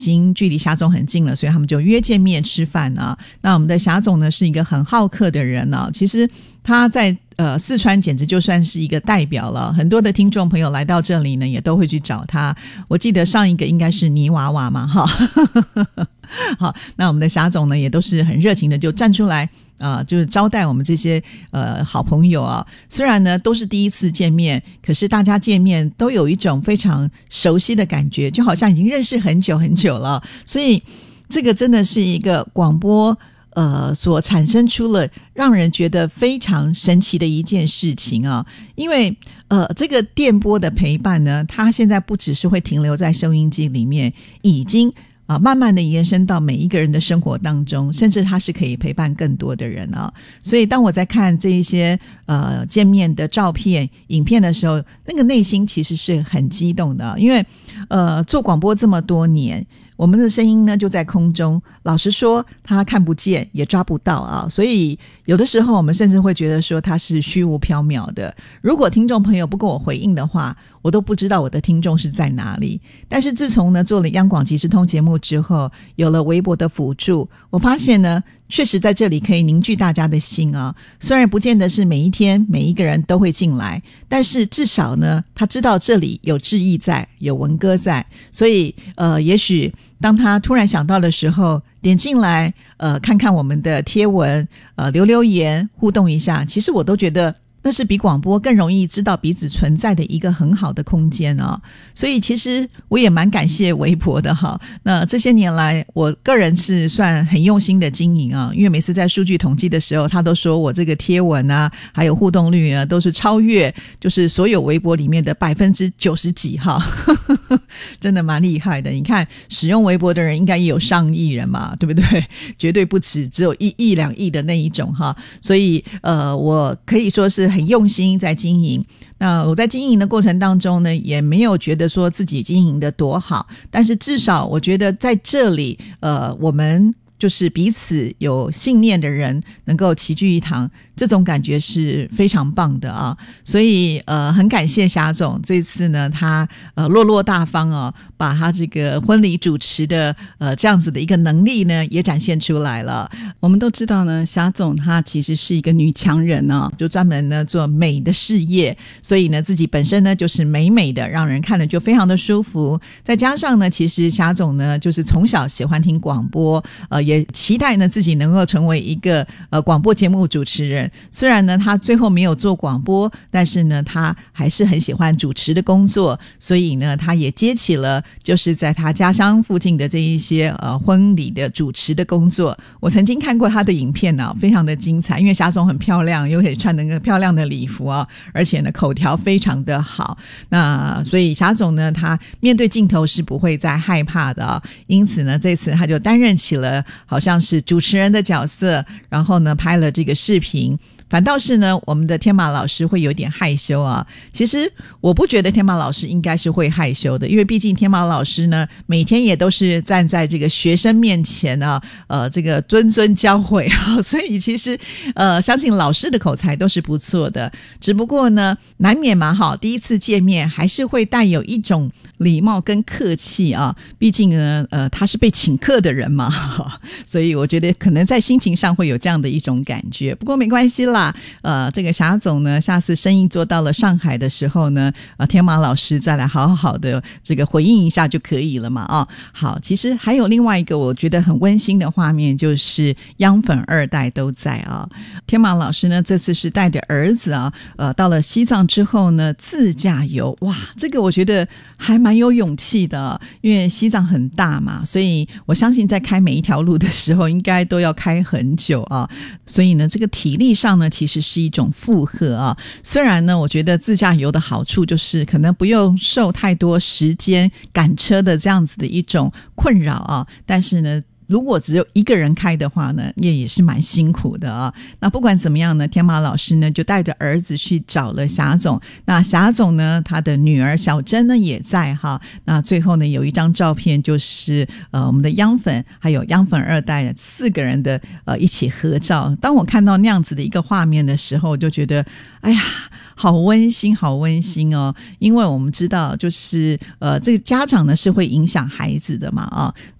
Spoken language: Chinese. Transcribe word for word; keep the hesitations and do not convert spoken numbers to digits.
已经距离霞总很近了，所以他们就约见面吃饭啊。那我们的霞总呢是一个很好客的人啊，其实他在呃四川简直就算是一个代表了，很多的听众朋友来到这里呢也都会去找他。我记得上一个应该是泥娃娃嘛哈。好，那我们的霞总呢也都是很热情的就站出来啊、呃，就是招待我们这些呃好朋友啊。虽然呢都是第一次见面，可是大家见面都有一种非常熟悉的感觉，就好像已经认识很久很久了。所以这个真的是一个广播呃所产生出了让人觉得非常神奇的一件事情啊。因为呃这个电波的陪伴呢，它现在不只是会停留在收音机里面，已经啊，慢慢的延伸到每一个人的生活当中，甚至它是可以陪伴更多的人啊。所以当我在看这一些呃见面的照片影片的时候，那个内心其实是很激动的。因为呃做广播这么多年，我们的声音呢就在空中，老实说它看不见也抓不到啊，所以有的时候我们甚至会觉得说它是虚无缥缈的。如果听众朋友不跟我回应的话，我都不知道我的听众是在哪里。但是自从呢做了央广即时通节目之后，有了微博的辅助，我发现呢确实在这里可以凝聚大家的心啊。虽然不见得是每一天每一个人都会进来，但是至少呢他知道这里有志毅在，有文哥在，所以呃，也许当他突然想到的时候，点进来呃看看我们的贴文，呃留留言互动一下，其实我都觉得那是比广播更容易知道彼此存在的一个很好的空间啊。所以其实我也蛮感谢微博的哈。那这些年来我个人是算很用心的经营啊，因为每次在数据统计的时候，他都说我这个贴文啊还有互动率啊都是超越就是所有微博里面的百分之九十几哈。真的蛮厉害的。你看使用微博的人应该也有上亿人嘛，对不对？绝对不止只有一亿两亿的那一种哈。所以呃我可以说是很用心在经营。那我在经营的过程当中呢，也没有觉得说自己经营的多好，但是至少我觉得在这里呃我们就是彼此有信念的人能够齐聚一堂，这种感觉是非常棒的啊。所以呃很感谢霞总这次呢他呃落落大方哦，把他这个婚礼主持的呃这样子的一个能力呢也展现出来了。我们都知道呢霞总她其实是一个女强人啊，就专门呢做美的事业，所以呢自己本身呢就是美美的，让人看了就非常的舒服。再加上呢其实霞总呢就是从小喜欢听广播，呃也期待呢自己能够成为一个呃广播节目主持人。虽然呢他最后没有做广播，但是呢他还是很喜欢主持的工作，所以呢他也接起了就是在他家乡附近的这一些呃婚礼的主持的工作。我曾经看过他的影片啊，非常的精彩，因为霞总很漂亮，又可以穿那个漂亮的礼服啊，而且呢口条非常的好。那所以霞总呢他面对镜头是不会再害怕的啊，因此呢这次他就担任起了好像是主持人的角色，然后呢拍了这个视频。反倒是呢我们的天马老师会有点害羞啊。其实我不觉得天马老师应该是会害羞的，因为毕竟天马老师呢每天也都是站在这个学生面前啊，呃这个谆谆教诲啊，所以其实呃相信老师的口才都是不错的。只不过呢难免嘛哈，第一次见面还是会带有一种礼貌跟客气啊，毕竟呢呃他是被请客的人嘛，所以我觉得可能在心情上会有这样的一种感觉。不过没关系啦，呃，这个霞总呢，下次生意做到了上海的时候呢，呃，天马老师再来好好的这个回应一下就可以了嘛，啊，好，其实还有另外一个我觉得很温馨的画面，就是央粉二代都在啊。天马老师呢，这次是带着儿子啊，呃，到了西藏之后呢，自驾游，哇，这个我觉得还蛮有勇气的，因为西藏很大嘛，所以我相信在开每一条路的时候，应该都要开很久啊，所以呢，这个体力上呢。其实是一种负荷啊。虽然呢我觉得自驾游的好处就是可能不用受太多时间赶车的这样子的一种困扰啊，但是呢如果只有一个人开的话呢，也也是蛮辛苦的啊。那不管怎么样呢，天马老师呢就带着儿子去找了霞总。那霞总呢，他的女儿小珍呢也在哈。那最后呢，有一张照片，就是呃我们的央粉还有央粉二代四个人的呃一起合照。当我看到那样子的一个画面的时候，我就觉得哎呀，好温馨好温馨哦。因为我们知道就是呃这个家长呢是会影响孩子的嘛啊。